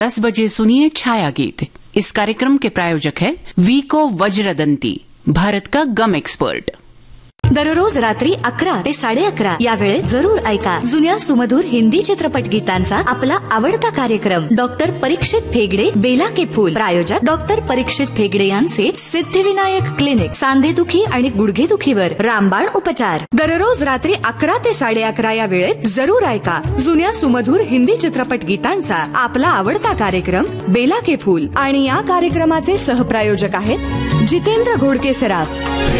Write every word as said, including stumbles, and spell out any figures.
दस बजे सुनिए छाया गीत। इस कार्यक्रम के प्रायोजक है वीको वज्रदंती, भारत का गम एक्सपर्ट। दररोज रात्री अकरा ते साडे अकरा या वेळेत जरूर ऐका जुन्या सुमधुर हिंदी चित्रपट गीतांचा आपला आवडता कार्यक्रम डॉक्टर परीक्षित फेगडे बेला के फूल। प्रायोजक डॉक्टर परीक्षित फेगडे यांचे सिद्धिविनायक क्लिनिक, सांधेदुखी आणि गुडघेदुखीवर रामबाण उपचार। दररोज रात्री अकरा ते साडे अकरा या वेळेत जरूर ऐका जुन्या सुमधुर हिंदी चित्रपट गीतांचा आपला आवडता कार्यक्रम बेला के फूल। आणि या कार्यक्रमाचे सहप्रायोजक आहेत जितेंद्र घोडके सराफ।